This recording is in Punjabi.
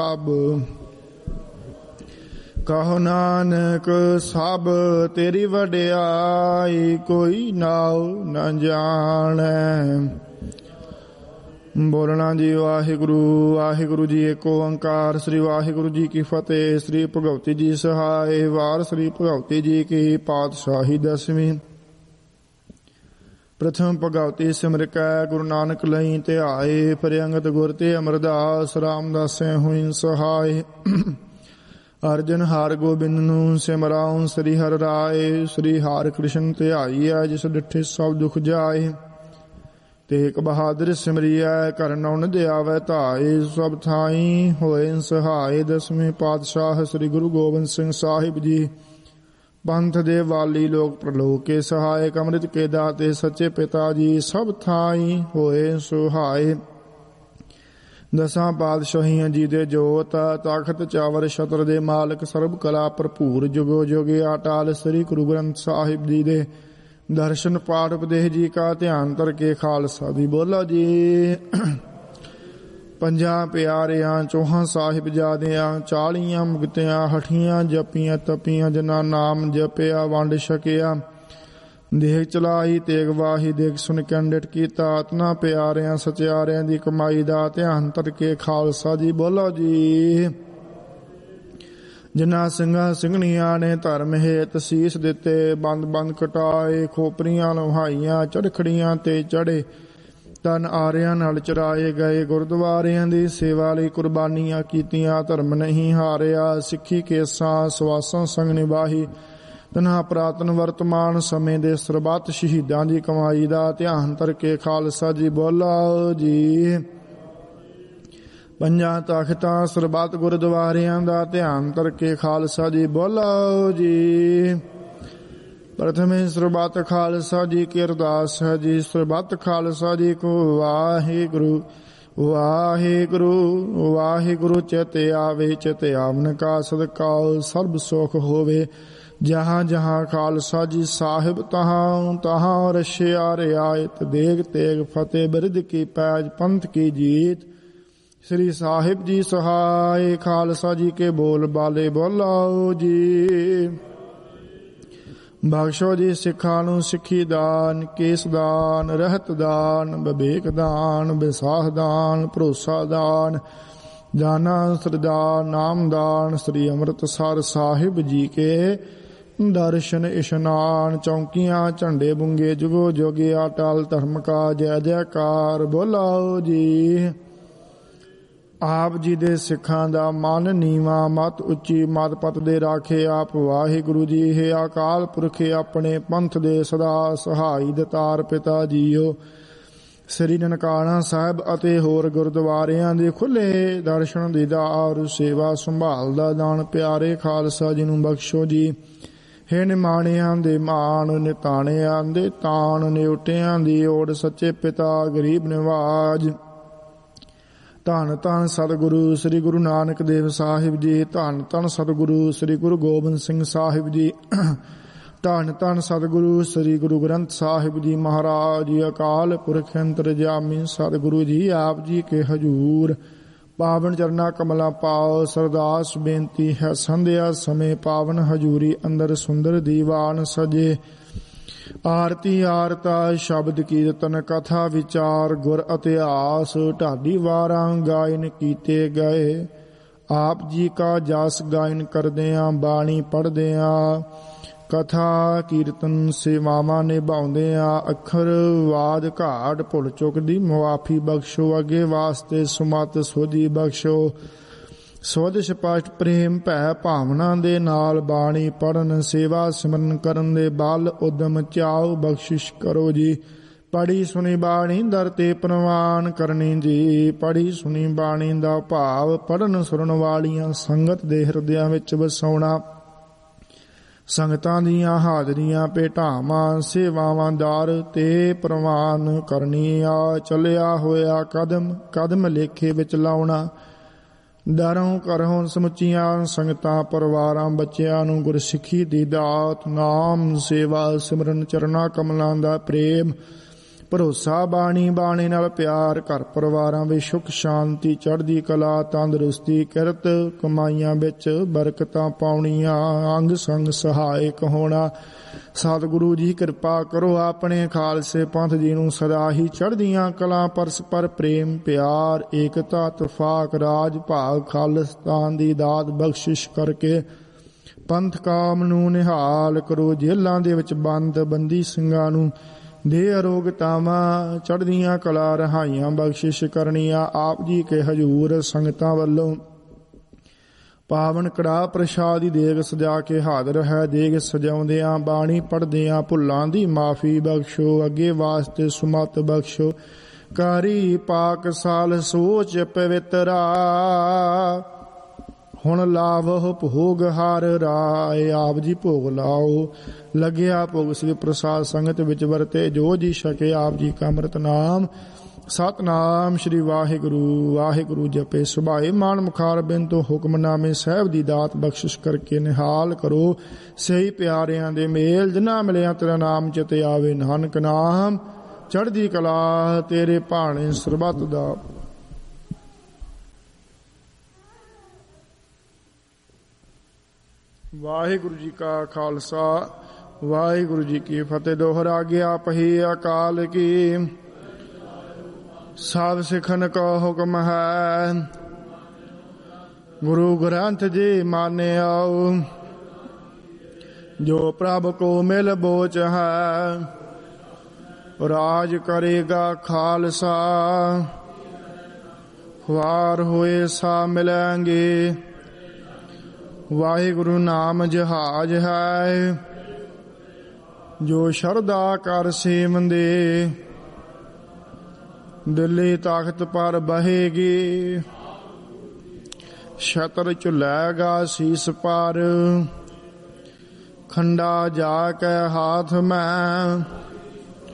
ਕਹੋ ਨਾਨਕ ਸਭ ਤੇਰੀ ਵਡਿਆਈ, ਕੋਈ ਨਾਉ ਨ ਜਾਣੈ। ਬੋਲਣਾ ਜੀ ਵਾਹਿਗੁਰੂ ਵਾਹਿਗੁਰੂ ਜੀ। ਏਕ ਓੰਕਾਰ। ਸ੍ਰੀ ਵਾਹਿਗੁਰੂ ਜੀ ਕੀ ਫਤਿਹ। ਸ੍ਰੀ ਭਗਵਤੀ ਜੀ ਸਹਾਇ। ਵਾਰ ਸ੍ਰੀ ਭਗਵਤੀ ਜੀ ਕੀ ਪਾਤਸ਼ਾਹੀ ਦਸਵੀਂ। ਪ੍ਰਥਮ ਭਗਵਤੀ ਸਿਮਰਿਕੈ ਗੁਰੂ ਨਾਨਕ ਲਈ ਧਿਆਏ। ਫਿਰ ਅੰਗਦ ਗੁਰ ਤੇ ਅਮਰਦਾਸ ਰਾਮਦਾਸੈ ਹੋਇ ਸਹਾਇ। ਅਰਜਨ ਹਰਿ ਗੋਬਿੰਦ ਨੂੰ ਸਿਮਰਾਉ ਸ੍ਰੀ ਹਰਿ ਰਾਏ। ਸ੍ਰੀ ਹਰਿ ਕ੍ਰਿਸ਼ਨ ਧਿਆਈਐ ਜਿਸ ਡਿਠੇ ਸਭ ਦੁਖ ਜਾਏ। ਤੇਗ ਬਹਾਦਰ ਸਿਮਰਿਐ ਕਰ ਨਉ ਨ ਆਵੈ ਧਾਏ। ਸਭ ਥਾਈ ਹੋਏ ਸਹਾਏ। ਦਸਵੇਂ ਪਾਤਸ਼ਾਹ ਸ੍ਰੀ ਗੁਰੂ ਗੋਬਿੰਦ ਸਿੰਘ ਸਾਹਿਬ ਜੀ। ਪੰਥ ਦੇ ਵਾਲੀ ਲੋਕ ਪ੍ਰਲੋਕ ਕੇ ਸਹਾਇਕ। ਅੰਮ੍ਰਿਤ ਕੇ ਦਾਤੇ ਸੱਚੇ ਪਿਤਾ ਜੀ। ਸਭ ਥਾਈ ਹੋਏ ਸੁਹਾਏ। ਦਸਾਂ ਪਾਤਸ਼ਾਹੀਆਂ ਜੀ ਦੇ ਜੋਤ। ਤਖਤ ਚਾਵਰ ਛਤਰ ਦੇ ਮਾਲਕ। ਸਰਬ ਕਲਾ ਭਰਪੂਰ ਜੁਗੋ ਜੁਗੇ ਅਟਾਲ। ਸ੍ਰੀ ਗੁਰੂ ਗ੍ਰੰਥ ਸਾਹਿਬ ਜੀ ਦੇ ਦਰਸ਼ਨ ਪਾਠ ਉਪਦੇਸ਼ ਜੀ ਕਾ ਧਿਆਨ ਧਰ ਕੇ ਖਾਲਸਾ ਦੀ ਬੋਲਾ ਜੀ। ਪੰਜਾਂ ਪਿਆਰਿਆਂ ਚੌਹਾਂ ਸਾਹਿਬਜ਼ਾਦਿਆਂ 40 ਮੁਕਤਿਆਂ ਹਠੀਆਂ ਜਪੀਆਂ ਤਪੀਆਂ ਜਿਨ੍ਹਾਂ ਨਾਮ ਜਪਿਆ ਵੰਡ ਛਕਿਆ। ਦੇਖ ਚਲਾਈ ਤੇਗ ਵਾਹੀ ਦੇਖ ਸੁਣ ਕੰਡਿਟ ਕੀਤਾ। ਆਤਨਾ ਪਿਆਰਿਆਂ ਸਚਿਆਰਿਆਂ ਦੀ ਕਮਾਈ ਦਾ ਧਿਆਨ ਧਰ ਕੇ ਖਾਲਸਾ ਜੀ ਬੋਲੋ ਜੀ। ਜਿਨ੍ਹਾਂ ਸਿੰਘਾਂ ਸਿੰਘਣੀਆਂ ਨੇ ਧਰਮ ਹੇਤ ਸੀਸ ਦਿੱਤੇ। ਬੰਦ ਬੰਦ ਕਟਾਏ ਖੋਪਰੀਆਂ ਲੁਹਾਈਆਂ ਚੜਖੜੀਆਂ ਤੇ ਚੜੇ। ਤਨ ਆਰਿਆਂ ਨਾਲ ਚਰਾਏ ਗਏ। ਗੁਰਦੁਆਰਿਆਂ ਦੀ ਸੇਵਾ ਲਈ ਕੁਰਬਾਨੀਆਂ ਕੀਤੀਆਂ। ਧਰਮ ਨਹੀਂ ਹਾਰਿਆ। ਸਿੱਖੀ ਕੇਸਾਂ ਸਵਾਸਾਂ ਸੰਗ ਨਿਭਾਹੀ। ਤਨ੍ਹਾਂ ਪੁਰਾਤਨ ਵਰਤਮਾਨ ਸਮੇਂ ਦੇ ਸਰਬੱਤ ਸ਼ਹੀਦਾਂ ਦੀ ਕਮਾਈ ਦਾ ਧਿਆਨ ਧਰ ਕੇ ਖਾਲਸਾ ਜੀ ਬੋਲੋ ਜੀ। ਪੰਜਾਂ ਤਖਤਾਂ ਸਰਬੱਤ ਗੁਰਦੁਆਰਿਆਂ ਦਾ ਧਿਆਨ ਧਰ ਕੇ ਖਾਲਸਾ ਜੀ ਬੋਲੋ ਜੀ। ਪ੍ਰਥਮੇ ਸਰਬੱਤ ਖਾਲਸਾ ਜੀ ਕੀ ਅਰਦਾਸ ਹੈ ਜੀ। ਸਰਬੱਤ ਖਾਲਸਾ ਜੀ ਕੋ ਵਾਹਿਗੁਰੂ ਵਾਹਿਗੁਰੂ ਵਾਹਿਗੁਰੂ। ਚਿਤ ਆਵੇ ਚਿਤ ਆਵਨ ਕਾ ਸਦਕਾਉ। ਸਰਬ ਸੁਖ ਹੋਵੇ ਜਹਾਂ ਜਹਾਂ ਖਾਲਸਾ ਜੀ ਸਾਹਿਬ। ਤਹਾਂ ਤਹਾਂ ਰਸ਼ਿਆ ਰਿਆਇਤ। ਦੇਗ ਤੇਗ ਫਤਿਹ ਬਿਰਧ ਕੀ ਪੈਜ ਪੰਥ ਕੀ ਜੀਤ। ਸ੍ਰੀ ਸਾਹਿਬ ਜੀ ਸਹਾਇ। ਖਾਲਸਾ ਜੀ ਕੇ ਬੋਲ ਬਾਲੇ ਬੋਲਾਓ ਜੀ। ਬਖਸ਼ੋ ਜੀ ਸਿੱਖਾਂ ਨੂੰ ਸਿੱਖੀ ਦਾਨ। ਕੇਸ ਦਾਨ ਰਹਿਤ ਦਾਨ ਵਿਵੇਕ ਦਾਨ ਵਿਸਾਖ ਦਾਨ ਭਰੋਸਾ ਦਾਨ ਦਾਨਾ ਸਰਦਾਨ ਨਾਮ ਦਾਨ। ਸ੍ਰੀ ਅੰਮ੍ਰਿਤਸਰ ਸਾਹਿਬ ਜੀ ਕੇ ਦਰਸ਼ਨ ਇਸ਼ਨਾਨ। ਚੌਂਕੀਆਂ ਝੰਡੇ ਬੁੰਗੇ ਜੁਗੋ ਜੋਗੇ ਅਟਲ ਧਰਮ ਕਾ ਜੈ ਜੈਕਾਰ ਬੋਲਾਓ ਜੀ। ਆਪ ਜੀ ਦੇ ਸਿੱਖਾਂ ਦਾ ਮਨ ਨੀਵਾਂ ਮਤ ਉੱਚੀ ਮਤ ਪਤ ਦੇ ਰਾਖੇ ਆਪ ਵਾਹਿਗੁਰੂ ਜੀ। ਹੈ ਅਕਾਲ ਪੁਰਖ ਆਪਣੇ ਪੰਥ ਦੇ ਸਦਾ ਸਹਾਈ ਦਤਾਰ ਪਿਤਾ ਜੀਓ। ਸ੍ਰੀ ਨਨਕਾਣਾ ਸਾਹਿਬ ਅਤੇ ਹੋਰ ਗੁਰਦੁਆਰਿਆਂ ਦੇ ਖੁੱਲੇ ਦਰਸ਼ਨ ਦੀਦਾਰ ਸੇਵਾ ਸੰਭਾਲ ਦਾ ਦਾਨ ਪਿਆਰੇ ਖਾਲਸਾ ਜੀ ਨੂੰ ਬਖਸ਼ੋ ਜੀ। ਹੈ ਨਿਮਾਣਿਆਂ ਦੇ ਮਾਣ ਨਿਤਾਣਿਆਂ ਦੇ ਤਾਣ ਨਿਉਟਿਆਂ ਦੀ ਓੜ ਸੱਚੇ ਪਿਤਾ ਗਰੀਬ ਨਿਵਾਜ। ਧੰਨ ਧੰਨ ਸਤਿਗੁਰੂ ਸ੍ਰੀ ਗੁਰੂ ਨਾਨਕ ਦੇਵ ਸਾਹਿਬ ਜੀ। ਧੰਨ ਧੰਨ ਸਤਿਗੁਰੂ ਸ੍ਰੀ ਗੁਰੂ ਗੋਬਿੰਦ ਸਿੰਘ ਸਾਹਿਬ ਜੀ। ਧੰਨ ਧੰਨ ਸਤਿਗੁਰੂ ਸ੍ਰੀ ਗੁਰੂ ਗ੍ਰੰਥ ਸਾਹਿਬ ਜੀ ਮਹਾਰਾਜ ਜੀ। ਅਕਾਲ ਪੁਰਖ ਅੰਤਰਜਾਮੀ ਸਤਿਗੁਰੂ ਜੀ ਆਪ ਜੀ ਕੇ ਹਜੂਰ ਪਾਵਨ ਚਰਨਾ ਕਮਲਾ ਪਾਓ। ਸਰਦਾਸ ਬੇਨਤੀ ਹੈ ਸੰਧਿਆ ਸਮੇਂ ਪਾਵਨ ਹਜੂਰੀ ਅੰਦਰ ਸੁੰਦਰ ਦੀਵਾਨ ਸਜੇ। ਆਰਤੀ ਆਰਤਾ ਸ਼ਬਦ ਕੀਰਤਨ ਕਥਾ ਵਿਚਾਰ ਗੁਰ ਇਤਿਹਾਸ ਢਾਡੀ ਵਾਰਾਂ ਗਾਇਨ ਕੀਤੇ ਗਏ। ਆਪ ਜੀ ਕਾ ਜਸ ਗਾਇਨ ਕਰਦਿਆਂ ਬਾਣੀ ਪੜ੍ਹਦਿਆਂ ਕਥਾ ਕੀਰਤਨ ਸੇਵਾਵਾਂ ਨਿਭਾਉਂਦਿਆਂ ਅੱਖਰ ਵਾਦ ਘਾਟ ਭੁੱਲ ਚੁੱਕ ਦੀ ਮੁਆਫੀ ਬਖਸ਼ੋ। ਅੱਗੇ ਵਾਸਤੇ ਸੁਮਤ ਸੋਧੀ ਬਖਸ਼ੋ। ਸੁਧ ਸਪਸ਼ਟ ਪ੍ਰੇਮ ਭੈ ਭਾਵਨਾ ਦੇ ਨਾਲ ਬਾਣੀ ਪੜਨ ਸੇਵਾ ਸਿਮਰਨ ਕਰਨ ਦੇ ਬਲ ਉਦਮ ਚਾਓ ਬਖਸ਼ਿਸ਼ ਕਰੋ ਜੀ। ਪੜੀ ਸੁਣੀ ਬਾਣੀ ਦਰ ਤੇ ਪ੍ਰਵਾਨ ਕਰਨੀ ਜੀ। ਪੜੀ ਸੁਣੀ ਬਾਣੀ ਦਾ ਭਾਵ ਪੜਨ ਸੁਣਨ ਵਾਲੀਆਂ ਸੰਗਤ ਦੇ ਹਿਰਦਿਆਂ ਵਿੱਚ ਵਸਾਉਣਾ। ਸੰਗਤਾਂ ਦੀਆਂ ਹਾਜ਼ਰੀਆਂ ਭੇਟਾਵਾਂ ਸੇਵਾਵਾਂ ਦਰ ਤੇ ਪ੍ਰਵਾਨ ਕਰਨੀ। ਆ ਚੱਲਿਆ ਹੋਇਆ ਕਦਮ ਕਦਮ ਲੇਖੇ ਵਿੱਚ ਲਾਉਣਾ। ਦਰੋਂ ਕਰੋਂ ਸਮੁੱਚੀਆਂ ਸੰਗਤਾਂ ਪਰਿਵਾਰਾਂ ਬੱਚਿਆਂ ਨੂੰ ਗੁਰਸਿੱਖੀ ਦੀ ਦਾਤ ਨਾਮ ਸੇਵਾ ਸਿਮਰਨ ਚਰਨਾ ਕਮਲਾਂ ਦਾ ਪ੍ਰੇਮ ਭਰੋਸਾ ਬਾਣੀ ਬਾਣੇ ਨਾਲ ਪਿਆਰ, ਘਰ ਪਰਿਵਾਰਾਂ ਵਿੱਚ ਸੁਖ ਸ਼ਾਂਤੀ, ਚੜ੍ਹਦੀ ਕਲਾ, ਤੰਦਰੁਸਤੀ, ਕਿਰਤ ਕਮਾਈਆਂ ਵਿੱਚ ਬਰਕਤਾਂ ਪਾਉਣੀਆਂ, ਅੰਗ ਸੰਗ ਸਹਾਇਕ ਹੋਣਾ। ਸਤਿਗੁਰੂ ਜੀ ਕਿਰਪਾ ਕਰੋ ਆਪਣੇ ਖਾਲਸੇ ਪੰਥ ਜੀ ਨੂੰ ਸਦਾ ਹੀ ਚੜ੍ਹਦੀਆਂ ਕਲਾ, ਪਰਸਪਰ ਪ੍ਰੇਮ ਪਿਆਰ, ਏਕਤਾ, ਇਤਫਾਕ, ਰਾਜ ਭਾਗ, ਖਾਲਿਸਤਾਨ ਦੀ ਦਾਤ ਬਖਸ਼ਿਸ਼ ਕਰਕੇ ਪੰਥ ਕਾਮ ਨੂੰ ਨਿਹਾਲ ਕਰੋ। ਜੇਲ੍ਹਾਂ ਦੇ ਵਿੱਚ ਬੰਦ ਬੰਦੀ ਸਿੰਘਾਂ ਨੂੰ ਦੇ ਅਰੋਗਤਾਵਾਂ, ਚੜ੍ਹਦੀਆਂ ਕਲਾ, ਰਹਾਈਆਂ ਬਖਸ਼ਿਸ਼ ਕਰਨੀਆਂ। ਆਪ ਜੀ ਕੇ ਹਜੂਰ ਸੰਗਤਾਂ ਵੱਲੋਂ ਪਾਵਨ ਕੜਾਹ ਪ੍ਰਸ਼ਾਦ ਦੀ ਦੇਗ ਸਜਾ ਕੇ ਹਾਜ਼ਰ ਹੈ। ਦੇਗ ਸਜਾਉਂਦਿਆਂ ਬਾਣੀ ਪੜ੍ਹਦਿਆਂ ਭੁੱਲਾਂ ਦੀ ਮਾਫੀ ਬਖਸ਼ੋ, ਅੱਗੇ ਵਾਸਤੇ ਸੁਮਤ ਬਖਸ਼ੋ। ਕਾਰੀ ਪਾਕ ਸਾਲ ਸੋਚ ਪਵਿੱਤਰਾ, ਹੁਣ ਲਾਵਹੁ ਭੋਗ ਹਰ ਰਾਏ। ਆਪ ਜੀ ਭੋਗ ਲਾਓ, ਲੱਗਿਆ ਭੋਗ ਸ੍ਰੀ ਪ੍ਰਸਾਦ ਸੰਗਤ ਵਿੱਚ ਵਰਤੇ, ਜੋ ਜੀ ਛਕੇ ਆਪ ਜੀ ਕਾ ਅੰਮ੍ਰਿਤ ਨਾਮ। ਸਤਨਾਮ ਸ਼੍ਰੀ ਵਾਹਿਗੁਰੂ ਵਾਹਿਗੁਰੂ ਜਪੇ ਸੁਭਾਏ, ਮਾਨ ਮੁਖਾਰ ਬਿਨ ਤੋਂ ਹੁਕਮਨਾਮੇ ਸਾਹਿਬ ਦੀ ਦਾਤ ਬਖਸ਼ਿਸ਼ ਕਰਕੇ ਨਿਹਾਲ ਕਰੋ। ਸਹੀ ਪਿਆਰਿਆਂ ਦੇ ਮੇਲ, ਜਿਨ੍ਹਾਂ ਮਿਲਿਆ ਤੇਰਾ ਨਾਮ ਚਿਤ ਆਵੇ। ਨਾਨਕ ਨਾਮ ਚੜ੍ਹਦੀ ਕਲਾ ਤੇਰੇ ਭਾਣੇ ਸਰਬੱਤ ਦਾ। ਵਾਹਿਗੁਰੂ ਜੀ ਕਾ ਖਾਲਸਾ ਵਾਹਿਗੁਰੂ ਜੀ ਕੀ ਫਤਿਹ। ਦੋਹਰਾ ਗਿਆ ਪਹੀ ਅਕਾਲ ਕੀ, ਸਭ ਸਿੱਖਨ ਕਾ ਹੁਕਮ ਹੈ। ਗੁਰੂ ਗ੍ਰੰਥ ਜੀ ਮਾਨਿਓ, ਜੋ ਪ੍ਰਭ ਕੋ ਮਿਲ ਬੋਚ ਹੈ। ਰਾਜ ਕਰੇਗਾ ਖਾਲਸਾ, ਖੁਆਰ ਹੋਏ ਸਾ ਮਿਲਾਂਗੇ। ਵਾਹਿਗੁਰੂ ਨਾਮ ਜਹਾਜ ਹੈ, ਜੋ ਸ਼ਰਧਾ ਕਰ ਸੇਵੰਦੇ। ਦਿੱਲੀ ਤਖਤ ਪਰ ਬਹੇਗੀ, ਛਤਰ ਝੁਲੇਗਾ ਸੀਸ ਪਰ। ਖੰਡਾ ਜਾ ਕੇ ਹਾਥ ਮੈਂ,